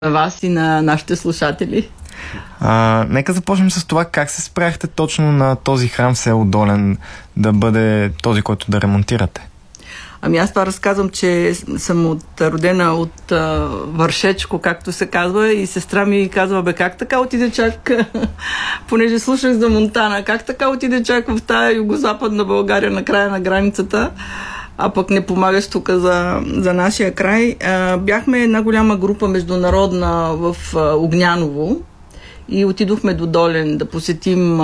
на вас и на нашите слушатели. Нека започнем с това как се справихте точно на този храм в село Долен да бъде този, който да ремонтирате. Ами аз това разказвам, че съм родена от Вършечко, както се казва, и сестра ми казва, как така отиде чак, понеже слушах за Монтана, как така отиде чак в тая югозападна България на края на границата, а пък не помагаш тук за нашия край. Бяхме една голяма група международна в Огняново и отидохме до Долен да посетим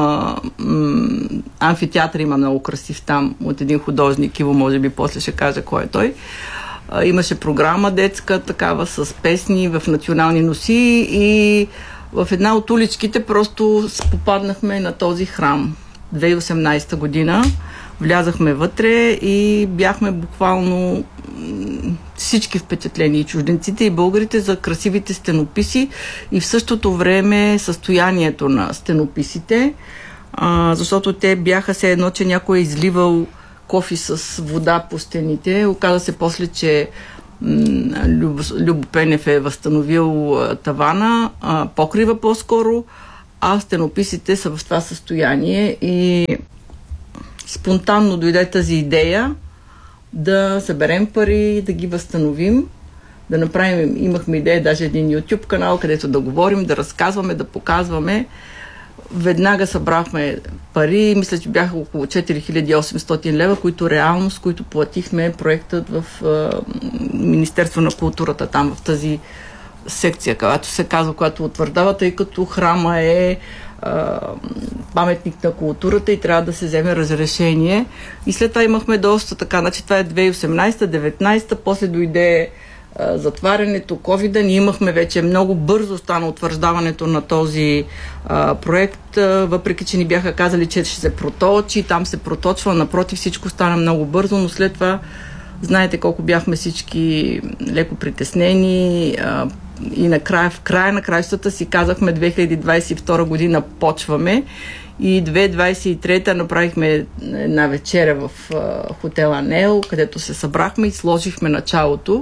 амфитеатър, има много красив там, от един художник, Иво може би после ще каже кой е той. Имаше програма детска, такава с песни в национални носи и в една от уличките просто попаднахме на този храм. 2018 година влязахме вътре и бяхме буквално всички впечатлени, и чужденците, и българите, за красивите стенописи и в същото време състоянието на стенописите, защото те бяха все едно, че някой е изливал кофи с вода по стените. Оказа се после, че Любо Пенев е възстановил тавана, покрива по-скоро, а стенописите са в това състояние и спонтанно дойде тази идея да съберем пари, да ги възстановим, да направим, имахме идея даже един YouTube канал, където да говорим, да разказваме, да показваме. Веднага събрахме пари, мисля, че бяха около 4800 лева, които реално, с които платихме проектът в Министерство на културата, там в тази секция, която се казва, която утвърждава, тъй като храма е паметник на културата и трябва да се вземе разрешение. И след това имахме доста така, значи това е 2018-19, после дойде затварянето, ковида, ние имахме вече много бързо стана утвърждаването на този проект, въпреки че ни бяха казали, че ще се проточи, там се проточва, напротив всичко стана много бързо, но след това знаете колко бяхме всички леко притеснени и накрая, в края на краищата си казахме 2022 година почваме и 2023 направихме една вечеря в хотел Анел, където се събрахме и сложихме началото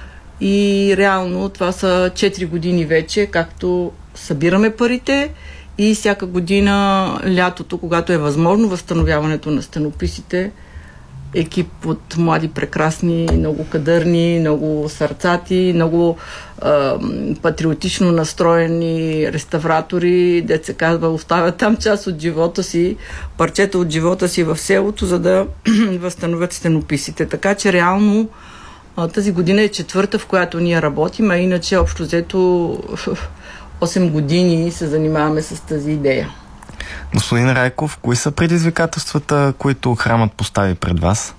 и реално това са 4 години вече, както събираме парите и всяка година лятото, когато е възможно възстановяването на стенописите, екип от млади, прекрасни, много кадърни, много сърцати, много патриотично настроени реставратори, дето се казва, оставят там част от живота си, парчета от живота си в селото, за да възстановят стенописите. Така че реално тази година е 4-та, в която ние работим, а иначе общо взето 8 години се занимаваме с тази идея. Господин Райков, кои са предизвикателствата, които храмът постави пред вас?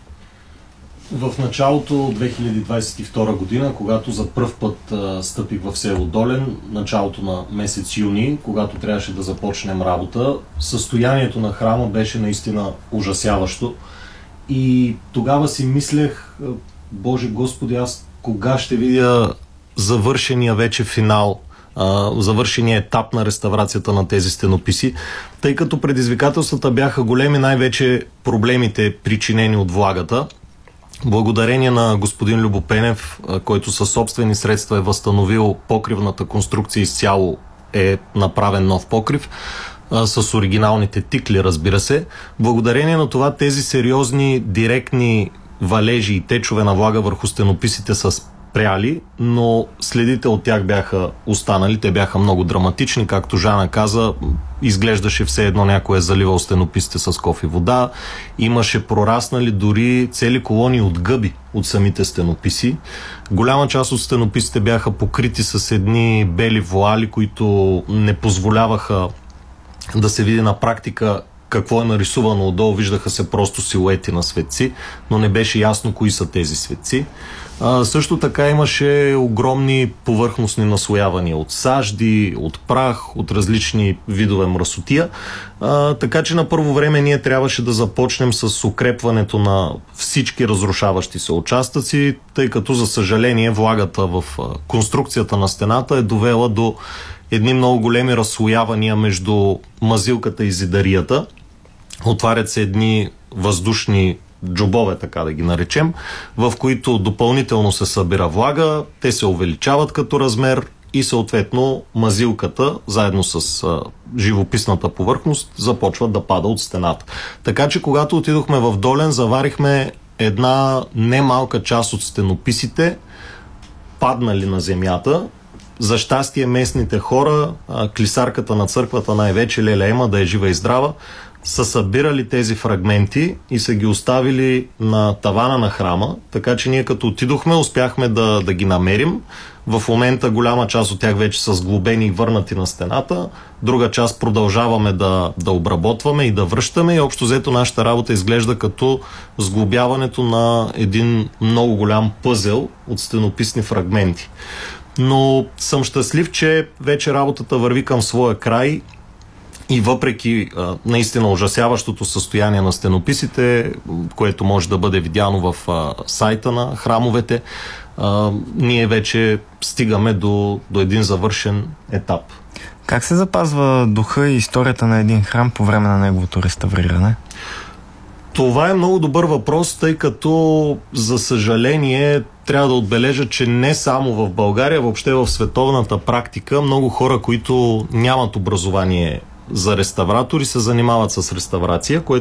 В началото 2022 година, когато за пръв път стъпих в село Долен, началото на месец юни, когато трябваше да започнем работа, състоянието на храма беше наистина ужасяващо. И тогава си мислех, Боже Господи, аз кога ще видя завършения вече финал, завършения етап на реставрацията на тези стенописи, тъй като предизвикателствата бяха големи, най-вече проблемите причинени от влагата. Благодарение на господин Любо Пенев, който със собствени средства е възстановил покривната конструкция изцяло, е направен нов покрив с оригиналните тикли, разбира се. Благодарение на това тези сериозни директни валежи и течове на влага върху стенописите са спряли, но следите от тях бяха останали. Те бяха много драматични, както Жана каза, изглеждаше все едно някой е заливал стенописите с кофе вода. Имаше прораснали дори цели колони от гъби от самите стенописи. Голяма част от стенописите бяха покрити с едни бели вуали, които не позволяваха да се види на практика какво е нарисувано отдолу. Виждаха се просто силуети на светци, но не беше ясно кои са тези светци. Също така имаше огромни повърхностни наслоявания от сажди, от прах, от различни видове мръсотия. Така че на първо време ние трябваше да започнем с укрепването на всички разрушаващи се участъци, тъй като за съжаление влагата в конструкцията на стената е довела до едни много големи разслоявания между мазилката и зидарията. Отварят се едни въздушни джобове, така да ги наречем, в които допълнително се събира влага, те се увеличават като размер и съответно мазилката, заедно с живописната повърхност, започват да пада от стената. Така че когато отидохме в Долен, заварихме една немалка част от стенописите, паднали на земята. За щастие местните хора, клисарката на църквата най-вече, Леля Ема, да е жива и здрава, са събирали тези фрагменти и са ги оставили на тавана на храма, така че ние като отидохме, успяхме да ги намерим. В момента голяма част от тях вече са сглобени и върнати на стената, друга част продължаваме да обработваме и да връщаме и общо взето нашата работа изглежда като сглобяването на един много голям пъзел от стенописни фрагменти. Но съм щастлив, че вече работата върви към своя край и въпреки наистина ужасяващото състояние на стенописите, което може да бъде видяно в сайта на храмовете, ние вече стигаме до един завършен етап. Как се запазва духа и историята на един храм по време на неговото реставриране? Това е много добър въпрос, тъй като, за съжаление, трябва да отбележа, че не само в България, въобще в световната практика, много хора, които нямат образование за реставратори, се занимават с реставрация, което